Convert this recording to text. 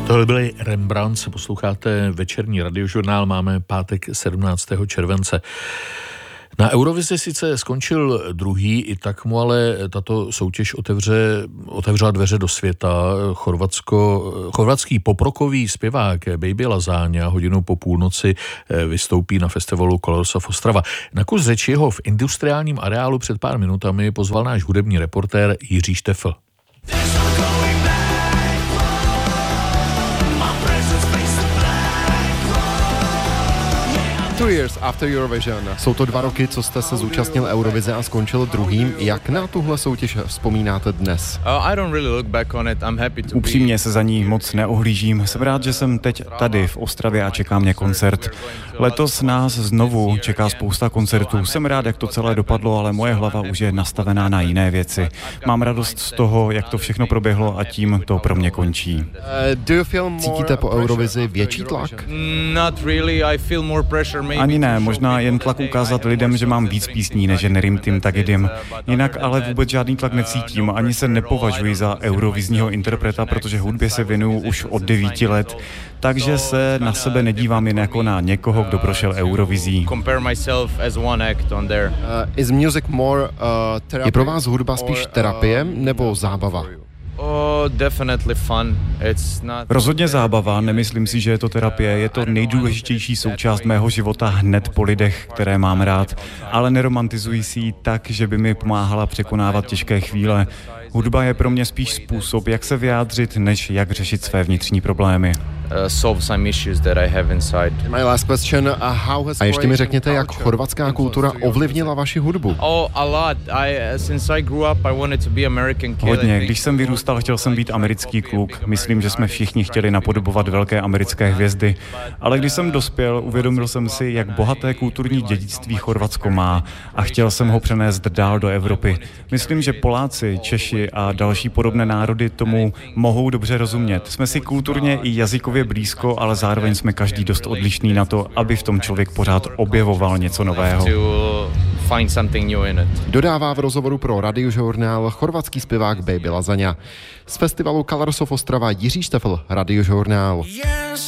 Tohle byly Rembrandt, posloucháte večerní radiožurnál, máme pátek 17. července. Na Eurovizi sice skončil druhý, i tak mu ale tato soutěž otevřela dveře do světa. Chorvatský poprokový zpěvák Baby Lasagna hodinou po půlnoci vystoupí na festivalu Colors of Ostrava. Na kus řeči ho v industriálním areálu před pár minutami pozval náš hudební reportér Jiří Štefl. Jsou to 2 roky, co jste se zúčastnil Eurovize a skončil druhým. Jak na tuhle soutěž vzpomínáte dnes? Upřímně se za ní moc neohlížím. Jsem rád, že jsem teď tady v Ostravě a čeká mě koncert. Letos nás znovu čeká spousta koncertů. Jsem rád, jak to celé dopadlo, ale moje hlava už je nastavená na jiné věci. Mám radost z toho, jak to všechno proběhlo a tím to pro mě končí. Cítíte po Eurovizi větší tlak? Ani ne, možná jen tlak ukázat lidem, že mám víc písní než Nerim Tim Tagidim. Jinak ale vůbec žádný tlak necítím, ani se nepovažuji za eurovizního interpreta, protože hudbě se věnuju už od 9 let, takže se na sebe nedívám jen jako na někoho, kdo prošel Eurovizí. Je pro vás hudba spíš terapie nebo zábava? Rozhodně zábava, nemyslím si, že je to terapie, je to nejdůležitější součást mého života hned po lidech, které mám rád, ale neromantizuji si ji tak, že by mi pomáhala překonávat těžké chvíle. Hudba je pro mě spíš způsob, jak se vyjádřit, než jak řešit své vnitřní problémy. A ještě mi řekněte, jak chorvatská kultura ovlivnila vaši hudbu. Hodně. Když jsem vyrůstal, chtěl jsem být americký kluk. Myslím, že jsme všichni chtěli napodobovat velké americké hvězdy. Ale když jsem dospěl, uvědomil jsem si, jak bohaté kulturní dědictví Chorvatsko má a chtěl jsem ho přenést dál do Evropy. Myslím, že Poláci, Češi a další podobné národy tomu mohou dobře rozumět. Jsme si kulturně i jazykově blízko, ale zároveň jsme každý dost odlišný na to, aby v tom člověk pořád objevoval něco nového. Dodává v rozhovoru pro radiožurnál chorvatský zpěvák Baby Lasagna. Z festivalu Colors of Ostrava Jiří Štefl, radiožurnál.